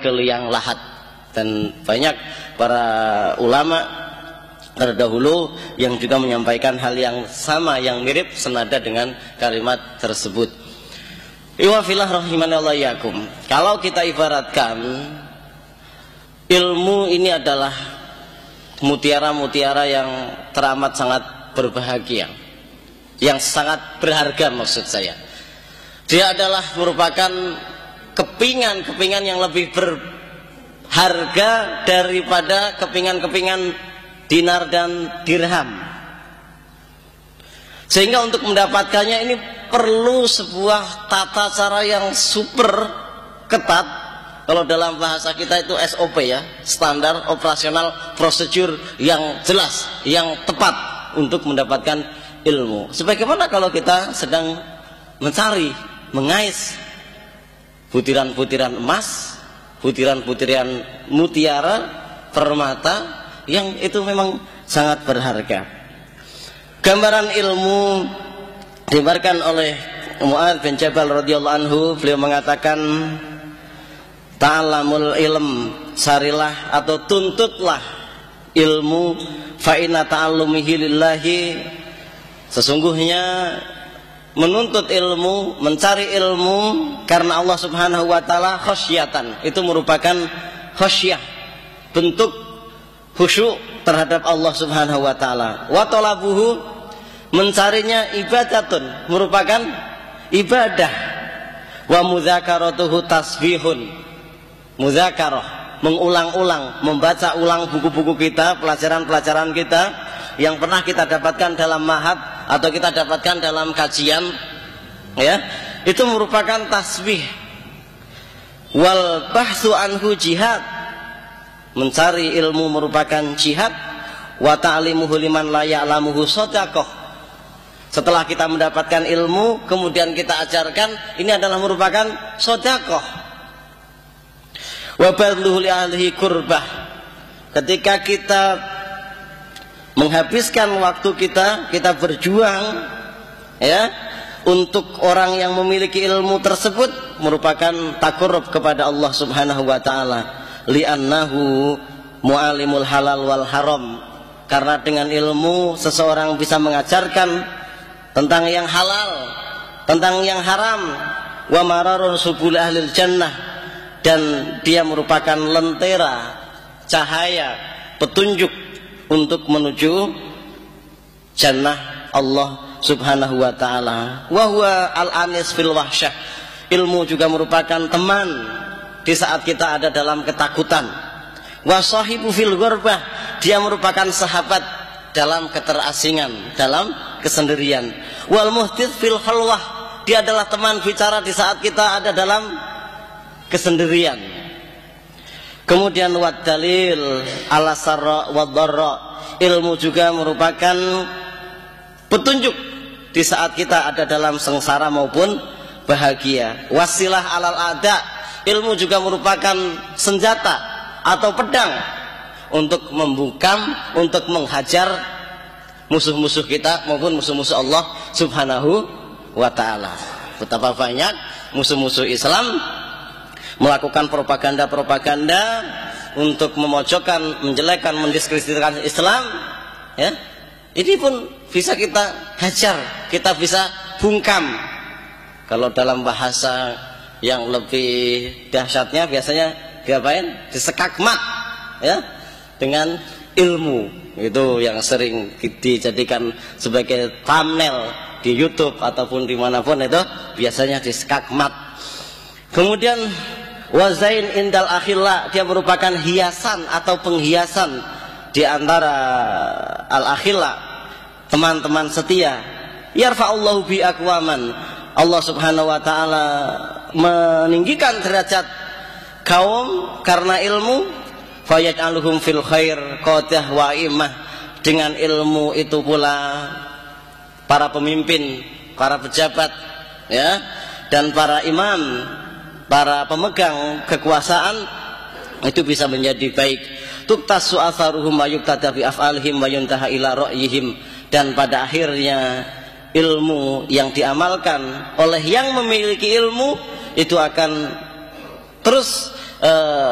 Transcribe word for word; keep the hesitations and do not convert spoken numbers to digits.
ke liang lahat. Dan banyak para ulama terdahulu yang juga menyampaikan hal yang sama, yang mirip senada dengan kalimat tersebut. Iwafillah rahimanallah yakum. Kalau kita ibaratkan ilmu ini adalah mutiara-mutiara yang teramat sangat berbahagia, yang sangat berharga maksud saya. Dia adalah merupakan kepingan-kepingan yang lebih berharga daripada kepingan-kepingan dinar dan dirham. Sehingga untuk mendapatkannya ini perlu sebuah tata cara yang super ketat. Kalau dalam bahasa kita itu S O P ya, standar operasional prosedur yang jelas, yang tepat untuk mendapatkan ilmu. Sebagaimana kalau kita sedang mencari, mengais butiran-butiran emas, butiran-butiran mutiara, permata, yang itu memang sangat berharga. Gambaran ilmu digambarkan oleh Mu'adz bin Jabal radhiyallahu anhu. Beliau mengatakan, ta'allamul ilm, carilah atau tuntutlah ilmu, fa inna ta'allumihi lillahi, sesungguhnya menuntut ilmu, mencari ilmu karena Allah Subhanahu wa taala khasyatan, itu merupakan khasyah, bentuk khusyuk terhadap Allah Subhanahu wa taala. Wa talabuhu, mencarinya ibadatun, merupakan ibadah. Wa mudzakaratuhu tasbihun, mudzakarah, mengulang-ulang, membaca ulang buku-buku kita, pelajaran-pelajaran kita yang pernah kita dapatkan dalam mahad atau kita dapatkan dalam kajian, ya, itu merupakan tasbih. Wal bahtsu anhu jihad, mencari ilmu merupakan jihad. Wa ta'limuhu liman la ya'lamuhu shadaqah, setelah kita mendapatkan ilmu kemudian kita ajarkan, ini adalah merupakan shadaqah. Wa badluhu li ahlihi kurbah, ketika kita menghabiskan waktu kita, kita berjuang ya untuk orang yang memiliki ilmu tersebut, merupakan takarrub kepada Allah Subhanahu wa taala. Li'annahu mu'alimul halal wal haram, karena dengan ilmu seseorang bisa mengajarkan tentang yang halal, tentang yang haram. Wa mararun subul ahlil jannah, dan dia merupakan lentera, cahaya, petunjuk untuk menuju jannah Allah Subhanahu wa taala. Wa huwa al-anis fil wahsyah, ilmu juga merupakan teman di saat kita ada dalam ketakutan. Wa sahibu fil ghurbah, dia merupakan sahabat dalam keterasingan, dalam kesendirian. Wal muhdits fil khalwah, dia adalah teman bicara di saat kita ada dalam kesendirian. Kemudian wad dalil ala sarra wad dharra, ilmu juga merupakan petunjuk di saat kita ada dalam sengsara maupun bahagia. Wasilah alal ada, ilmu juga merupakan senjata atau pedang untuk membungkam, untuk menghajar musuh-musuh kita maupun musuh-musuh Allah Subhanahu wa taala. Betapa banyak musuh-musuh Islam melakukan propaganda-propaganda untuk memojokkan, menjelekkan, mendiskreditkan Islam, ya. Ini pun bisa kita hajar, kita bisa bungkam. Kalau dalam bahasa yang lebih dahsyatnya biasanya diapain? Disekak mat, ya, dengan ilmu. Itu yang sering dijadikan sebagai thumbnail di YouTube ataupun dimanapun, itu biasanya disekak mat. Kemudian wazain indal akhilla, dia merupakan hiasan atau penghiasan di antara al akhilla, teman-teman setia. Yarfa'ullahu bi aqwaman, Allah Subhanahu wa taala meninggikan derajat kaum karena ilmu. Fayaj'aluhum fil khair qadah wa imah, dengan ilmu itu pula para pemimpin, para pejabat, ya, dan para imam, para pemegang kekuasaan itu bisa menjadi baik. Tuktasu atharuhum wa yuktada bi af'alihim wa yuntaha ila ra'yihim, dan pada akhirnya ilmu yang diamalkan oleh yang memiliki ilmu itu akan terus uh,